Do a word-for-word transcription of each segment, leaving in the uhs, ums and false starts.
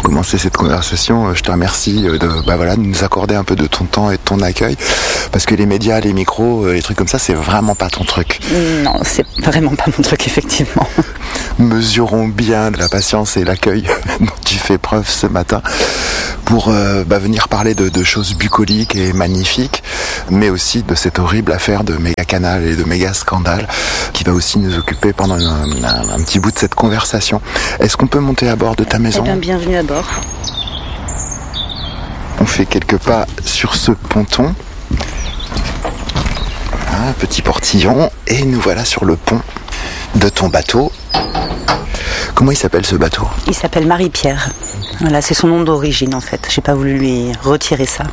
commencer cette conversation, je te remercie de, bah voilà, de nous accorder un peu de ton temps et de ton accueil, parce que les médias, les micros, les trucs comme ça, c'est vraiment pas ton truc. Non, c'est vraiment pas mon truc, effectivement. Mesurons bien la patience et l'accueil dont tu fais preuve ce matin pour euh, bah, venir parler de, de choses bucoliques et magnifiques, mais aussi de cette horrible affaire de méga canal et de méga scandale qui va aussi nous occuper pendant un, un, un petit bout de cette conversation. Est-ce qu'on peut monter à bord de ta maison ? Eh bien, bienvenue à bord. On fait quelques pas sur ce ponton. Un petit portillon et nous voilà sur le pont de ton bateau. Comment il s'appelle ce bateau ? Il s'appelle Marie-Pierre. Voilà, c'est son nom d'origine en fait. J'ai pas voulu lui retirer ça.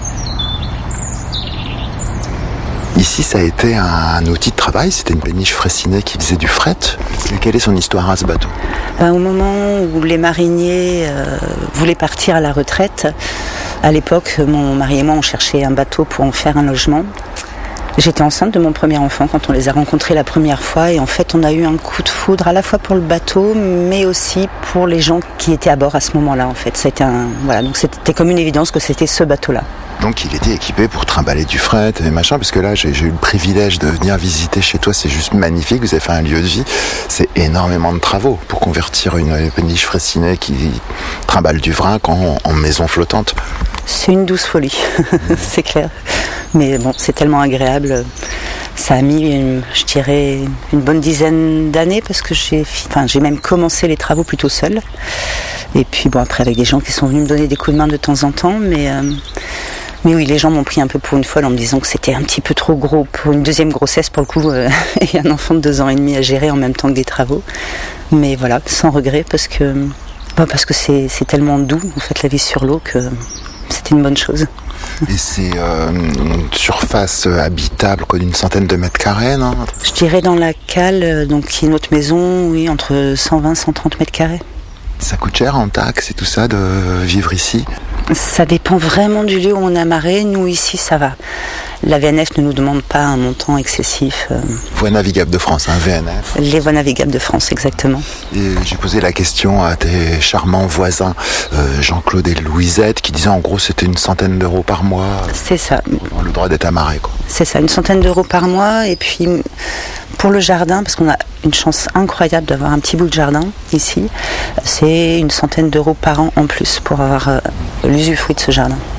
Ici, ça a été un outil de travail, c'était une péniche Fraissinet qui faisait du fret. Et quelle est son histoire à ce bateau ? Ben, au moment où les mariniers euh, voulaient partir à la retraite, à l'époque, mon mari et moi, on cherchait un bateau pour en faire un logement. J'étais enceinte de mon premier enfant quand on les a rencontrés la première fois et en fait on a eu un coup de foudre à la fois pour le bateau mais aussi pour les gens qui étaient à bord à ce moment-là en fait. C'était un, voilà, donc c'était comme une évidence que c'était ce bateau-là. Donc il était équipé pour trimballer du fret et machin, parce que là j'ai, j'ai eu le privilège de venir visiter chez toi, c'est juste magnifique, vous avez fait un lieu de vie, c'est énormément de travaux pour convertir une péniche Fraissinet qui trimballe du vrac en, en maison flottante. C'est une douce folie, c'est clair. Mais bon, c'est tellement agréable. Ça a mis, une, je dirais, une bonne dizaine d'années parce que j'ai, enfin, j'ai même commencé les travaux plutôt seule. Et puis bon, après avec des gens qui sont venus me donner des coups de main de temps en temps. Mais, euh, mais oui, les gens m'ont pris un peu pour une folle en me disant que c'était un petit peu trop gros pour une deuxième grossesse pour le coup. Euh, et un enfant de deux ans et demi à gérer en même temps que des travaux. Mais voilà, sans regret parce que, bah, parce que c'est, c'est tellement doux en fait la vie sur l'eau que c'était une bonne chose. Et c'est euh, une surface habitable quoi, d'une centaine de mètres carrés, non ? Je dirais dans la cale, donc qui est notre maison, oui, entre cent vingt et cent trente mètres carrés. Ça coûte cher en taxes et tout ça de vivre ici ? Ça dépend vraiment du lieu où on est amarré. Nous ici, ça va. La V N F ne nous demande pas un montant excessif. Voies navigables de France, hein, V N F. Les voies navigables de France, exactement. Et j'ai posé la question à tes charmants voisins, euh, Jean-Claude et Louisette, qui disaient en gros c'était une centaine d'euros par mois. C'est ça. Le droit d'être amarré, quoi. C'est ça, une centaine d'euros par mois. Et puis pour le jardin, parce qu'on a une chance incroyable d'avoir un petit bout de jardin ici, c'est une centaine d'euros par an en plus pour avoir euh, l'usufruit de ce jardin.